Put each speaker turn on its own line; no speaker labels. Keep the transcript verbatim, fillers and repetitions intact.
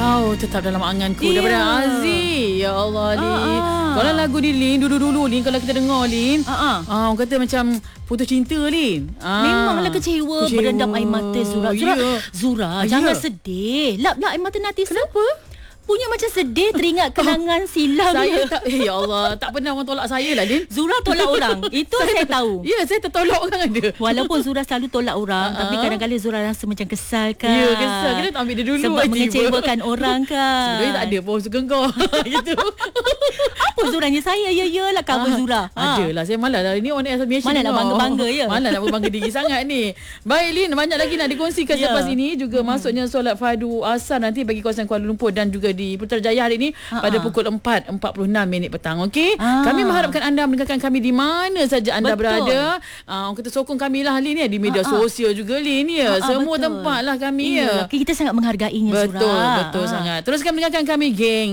Kau tetap dalam anganku,
yeah.
daripada Aziz. Ya Allah, Lin.
Ah.
Kalau lagu ni, Lin, dulu-dulu, Lin, kalau kita dengar, Lin,
Ah, ah.
ah, orang kata macam putus cinta, Lin. Ah.
Memanglah kecewa,
Kecewa.
berendam air mata Zura. Zura,
Ya.
Zura
Ah,
jangan
ya.
sedih. Lap-lap air mata Nati.
Kenapa?
Punya macam sedih teringat kenangan silam
Saya
dia.
tak, eh, ya Allah, tak pernah orang tolak saya lah, Lin.
Zura tolak orang. Itu saya tahu.
Ya, saya tertolak orang ada.
Walaupun Zura selalu tolak orang,
Uh-huh.
tapi kadang-kadang Zura rasa macam kesal kan.
Ya, kesal. Kena tak ambil dia dulu.
Sebab
tiba.
mengecewakan orang kan.
Sebenarnya tak ada pun suka kau. Gitu.
Apa Zuranya saya? Ya, ya lah cover
Ah,
Zura.
Ada lah. Saya malas lah. Ini on air submission.
Malas nak
tau.
bangga-bangga, ya?
Malas nak berbangga diri sangat ni. Baik, Lin. Banyak lagi nak dikongsikan
Ya.
selepas ini. Juga
Hmm.
masuknya solat fardu asar nanti bagi kawasan Kuala Lumpur dan juga di Putrajaya hari ini
Ha-ha.
pada pukul empat empat puluh enam minit petang. Okey?
Ah.
Kami mengharapkan anda mendengarkan kami di mana saja anda
Betul.
berada. Uh, orang kata sokong kami lah, Lin, ya. Di media
Ha-ha.
sosial juga, Lin, ya.
Ha-ha,
Semua
betul.
tempat lah kami,
Ya,
ya.
kita sangat menghargainya Zura.
Betul, betul
Ah.
sangat. Teruskan mendengarkan kami, geng.